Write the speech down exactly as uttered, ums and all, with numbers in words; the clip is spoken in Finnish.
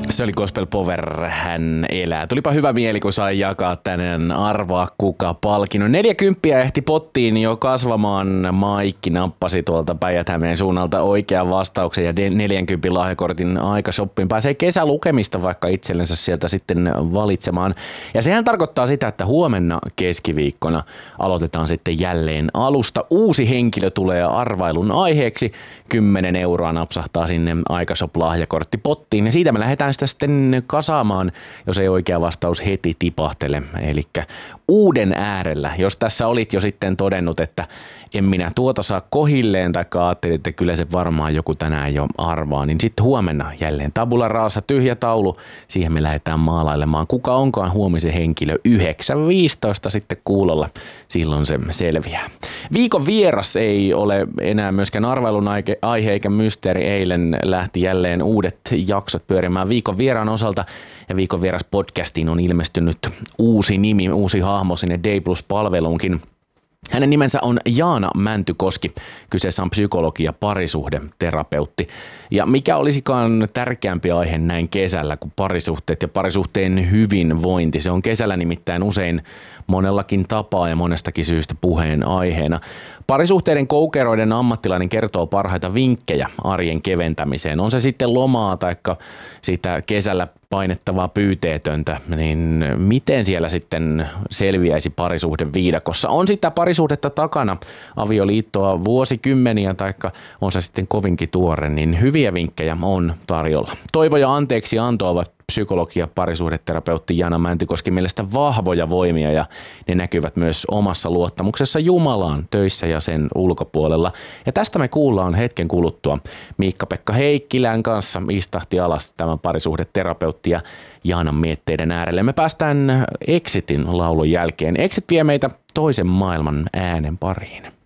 Se oli Gospel Power, hän elää. Tulipa hyvä mieli, kun sai jakaa tänään Arvaa kuka -palkinnon. Neljäkymppiä ehti pottiin jo kasvamaan. Maikki nappasi tuolta Päijät-Hämeen suunnalta oikean vastauksen ja neljänkympin lahjakortin aikashoppiin. Pääsee kesälukemista vaikka itsellensä sieltä sitten valitsemaan. Ja sehän tarkoittaa sitä, että huomenna keskiviikkona aloitetaan sitten jälleen alusta. Uusi henkilö tulee arvailun aiheeksi. kymmenen euroa napsahtaa sinne aikashop-lahjakortti pottiin ja siitä me lähdetään sitä sitten kasaamaan, jos ei oikea vastaus heti tipahtele. Eli uuden äärellä, jos tässä olit jo sitten todennut, että en minä tuota saa kohilleen, tai ajattelin, että kyllä se varmaan joku tänään jo arvaa, niin sitten huomenna jälleen tabula rasa, tyhjä taulu, siihen me lähdetään maalailemaan. Kuka onkaan huomisen henkilö? yhdeksän viisitoista sitten kuulolla, silloin se selviää. Viikon vieras ei ole enää myöskään arvailun aihe eikä mysteeri. Eilen lähti jälleen uudet jaksot pyörimään viikon vieraan osalta, ja viikon vieras podcastiin on ilmestynyt uusi nimi, uusi hahmo sinne D plus-palveluunkin. Hänen nimensä on Jaana Mäntykoski. Kyseessä on psykologi ja parisuhdeterapeutti. Ja mikä olisikaan tärkeämpi aihe näin kesällä kuin parisuhteet ja parisuhteen hyvinvointi. Se on kesällä nimittäin usein monellakin tapaa ja monestakin syystä puheen aiheena. Parisuhteiden koukeroiden ammattilainen kertoo parhaita vinkkejä arjen keventämiseen. On se sitten lomaa tai sitä kesällä painettavaa pyyteetöntä, niin miten siellä sitten selviäisi parisuhde viidakossa? On sitä parisuhdetta takana, avioliittoa vuosikymmeniä, taikka on se sitten kovinkin tuore, niin hyviä vinkkejä on tarjolla. Toivo ja anteeksi anto ovat psykologi ja parisuhdeterapeutti Jaana Mäntykoski mielestä vahvoja voimia, ja ne näkyvät myös omassa luottamuksessa Jumalaan töissä ja sen ulkopuolella. Ja tästä me kuullaan hetken kuluttua. Miikka-Pekka Heikkilän kanssa istahti alas tämän parisuhdeterapeutti ja Jaanan mietteiden äärelle. Me päästään Exitin laulun jälkeen. Exit vie meitä toisen maailman äänen pariin.